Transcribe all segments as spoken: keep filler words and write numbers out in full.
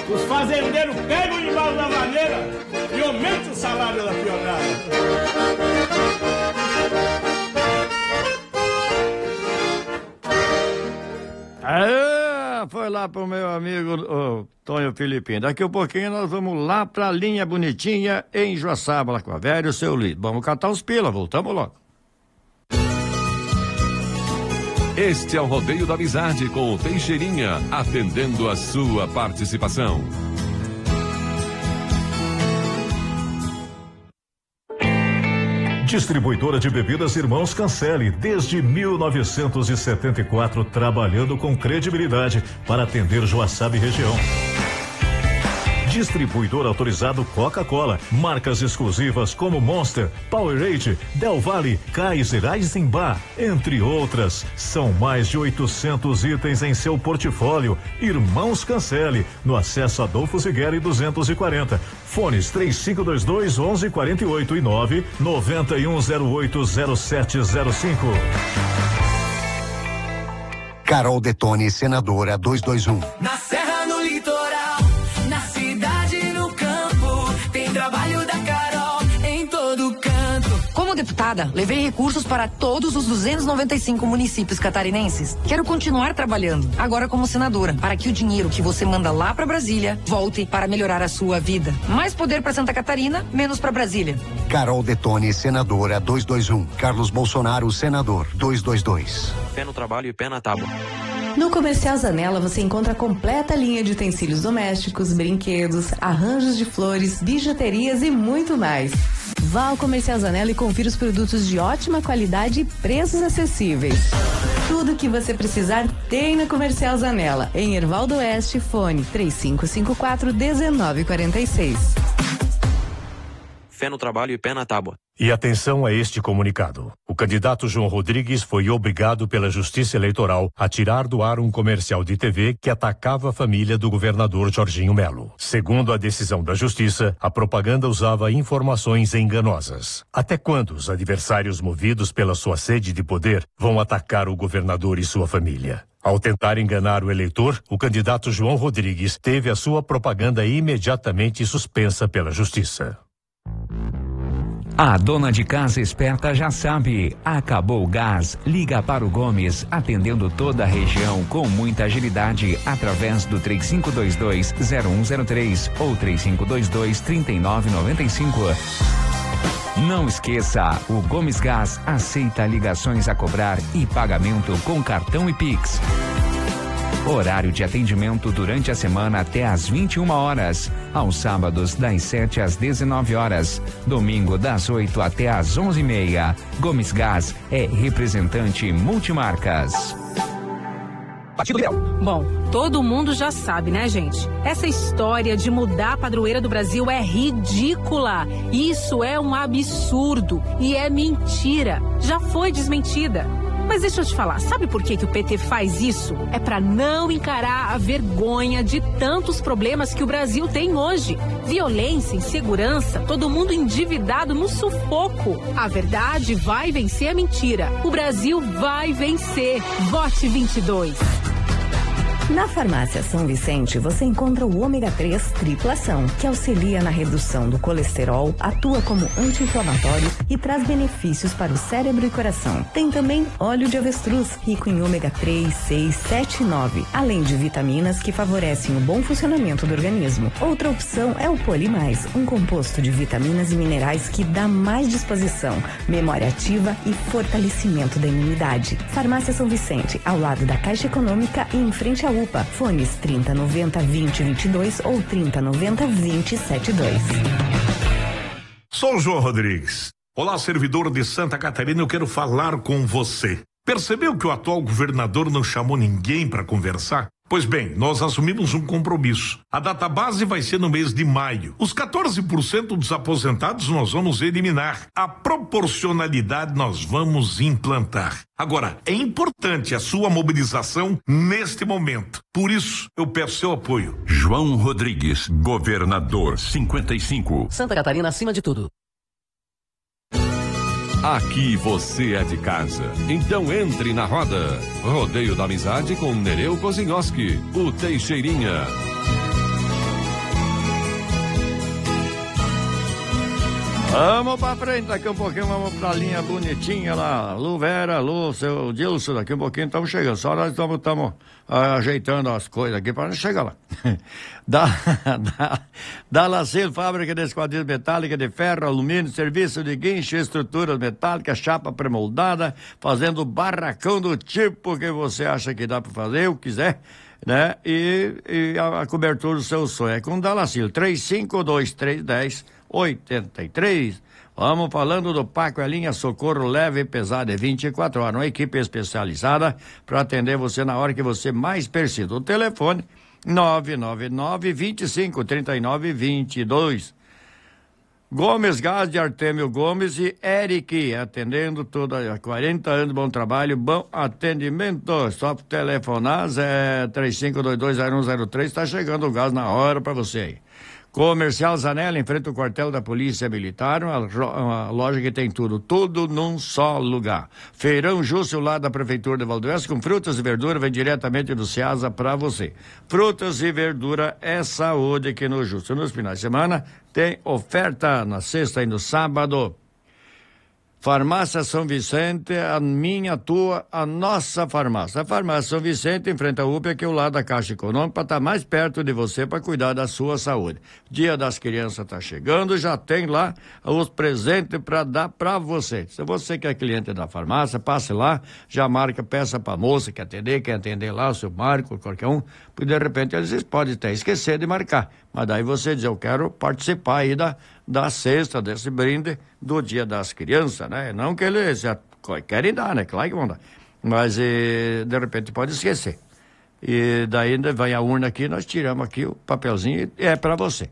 Os fazendeiros pegam o embalo da maneira e aumentam o salário da pionada. Ah, foi lá pro meu amigo oh, Tonho Filipinho. Daqui a pouquinho nós vamos lá pra linha bonitinha em Joaçaba, lá com a velha e o seu Lido. Vamos catar os pila, voltamos logo. Este é o Rodeio da Amizade com o Teixeirinha, atendendo a sua participação. Distribuidora de bebidas Irmãos Cancele, desde mil novecentos e setenta e quatro, trabalhando com credibilidade para atender Joaçaba e região. Distribuidor autorizado Coca-Cola, marcas exclusivas como Monster, Powerade, Del Valle, Kaiser, Eisenbach, entre outras. São mais de oitocentos itens em seu portfólio. Irmãos Cancele, no acesso Adolfo Zigueri duzentos e quarenta. Fones três cinco dois dois, onze quarenta e oito e nove nove um zero oito zero sete zero cinco. Carol Detone, senadora duzentos e vinte e um. Na serra, no litoral, na cidade, no campo, tem trabalho da Carol em todo canto. Como deputada, levei recursos para todos os duzentos e noventa e cinco municípios catarinenses. Quero continuar trabalhando, agora como senadora, para que o dinheiro que você manda lá para Brasília volte para melhorar a sua vida. Mais poder para Santa Catarina, menos para Brasília. Carol Detone, senadora duzentos e vinte e um. Carlos Bolsonaro, senador duzentos e vinte e dois. Pé no trabalho e pé na tábua. No Comercial Zanella você encontra a completa linha de utensílios domésticos, brinquedos, arranjos de flores, bijuterias e muito mais. Vá ao Comercial Zanella e confira os produtos de ótima qualidade e preços acessíveis. Tudo que você precisar tem na Comercial Zanella, em Hervaldo Oeste, fone três cinco cinco quatro, um nove quatro seis. Fé no trabalho e pé na tábua. E atenção a este comunicado. O candidato João Rodrigues foi obrigado pela Justiça Eleitoral a tirar do ar um comercial de T V que atacava a família do governador Jorginho Melo. Segundo a decisão da Justiça, a propaganda usava informações enganosas. Até quando os adversários movidos pela sua sede de poder vão atacar o governador e sua família? Ao tentar enganar o eleitor, o candidato João Rodrigues teve a sua propaganda imediatamente suspensa pela Justiça. A dona de casa esperta já sabe, acabou o gás, liga para o Gomes, atendendo toda a região com muita agilidade através do três cinco dois dois, zero um zero três ou três cinco dois dois, três nove nove cinco. Não esqueça, o Gomes Gás aceita ligações a cobrar e pagamento com cartão e Pix. Horário de atendimento durante a semana até às vinte e uma horas. Aos sábados, das sete às dezenove horas. Domingo, das oito até às onze e meia. Gomes Gás é representante multimarcas. Partido Liberal. Bom, todo mundo já sabe, né, gente? Essa história de mudar a padroeira do Brasil é ridícula. Isso é um absurdo e é mentira. Já foi desmentida. Mas deixa eu te falar, sabe por que que o P T faz isso? É para não encarar a vergonha de tantos problemas que o Brasil tem hoje. Violência, insegurança, todo mundo endividado no sufoco. A verdade vai vencer a mentira. O Brasil vai vencer. Vote vinte e dois. Na Farmácia São Vicente, você encontra o ômega três triplação, que auxilia na redução do colesterol, atua como anti-inflamatório e traz benefícios para o cérebro e coração. Tem também óleo de avestruz, rico em ômega três, seis, sete e nove, além de vitaminas que favorecem o bom funcionamento do organismo. Outra opção é o Polimais, um composto de vitaminas e minerais que dá mais disposição, memória ativa e fortalecimento da imunidade. Farmácia São Vicente, ao lado da Caixa Econômica e em frente à U P A. Fones trinta noventa, vinte, vinte e dois ou trinta noventa, vinte, setenta e dois. Sou o João Rodrigues. Olá, servidor de Santa Catarina, eu quero falar com você. Percebeu que o atual governador não chamou ninguém para conversar? Pois bem, nós assumimos um compromisso. A data base vai ser no mês de maio. Os quatorze por cento dos aposentados nós vamos eliminar. A proporcionalidade nós vamos implantar. Agora, é importante a sua mobilização neste momento. Por isso, eu peço seu apoio. João Rodrigues, governador cinquenta e cinco. Santa Catarina acima de tudo. Aqui você é de casa, então entre na roda. Rodeio da Amizade com Nereu Kozingowski, o Teixeirinha. Vamos pra frente, daqui um pouquinho vamos pra linha bonitinha lá. Lu Vera, Lu, seu Dilson, daqui um pouquinho estamos chegando. Só nós estamos ah, ajeitando as coisas aqui para chegar lá. Da, da, da Lacil, fábrica de esquadrilhas metálicas de ferro, alumínio, serviço de guincho, estruturas metálicas, chapa pré-moldada, fazendo barracão do tipo que você acha que dá para fazer, o quiser, né? E, e a, a cobertura do seu sonho é com Dalacil, três cinco dois, três um zero, oitenta e três. Vamos falando do Paco, a linha socorro leve e pesada, é vinte e quatro horas, uma equipe especializada para atender você na hora que você mais precisa. O telefone nove nove nove, vinte e cinco, trinta e nove, vinte e dois. Gomes Gás de Artêmio Gomes e Eric, atendendo toda há quarenta anos, bom trabalho, bom atendimento. Só telefonar, é três cinco dois dois, zero um zero três, está chegando o gás na hora para você aí. Comercial Zanella, em frente ao quartel da Polícia Militar, uma, uma loja que tem tudo, tudo num só lugar. Feirão Júcio, lá da Prefeitura de Valdoeste, com frutas e verdura, vem diretamente do Ceasa para você. Frutas e verdura é saúde aqui no Júcio. Nos finais de semana tem oferta na sexta e no sábado. Farmácia São Vicente, a minha, tua, a nossa farmácia. A Farmácia São Vicente enfrenta a U P A, que é o lado da Caixa Econômica, para estar mais perto de você para cuidar da sua saúde. Dia das Crianças está chegando, já tem lá os presentes para dar para você. Se você que é cliente da farmácia, passe lá, já marca, peça para a moça que atender, quer atender lá, o seu Marco, qualquer um, porque de repente eles podem até esquecer de marcar. Mas daí você diz, eu quero participar aí da, da cesta, desse brinde do Dia das Crianças, né? Não que eles já querem dar, né? Claro que vão dar. Mas e, de repente pode esquecer. E daí vai a urna aqui, nós tiramos aqui o papelzinho e é para você.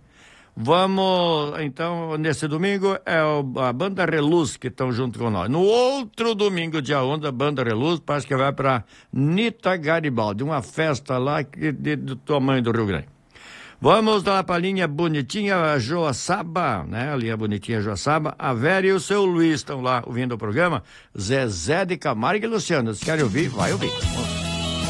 Vamos, então, nesse domingo é o, a Banda Reluz que estão junto com nós. No outro domingo, dia onze, a Banda Reluz parece que vai para Nita Garibaldi, uma festa lá que, de, do tamanho do Rio Grande. Vamos lá para a linha bonitinha Joaçaba, né? A linha bonitinha Joaçaba. A Vera e o seu Luiz estão lá ouvindo o programa. Zezé de Camargo e Luciano. Se querem ouvir, vai ouvir.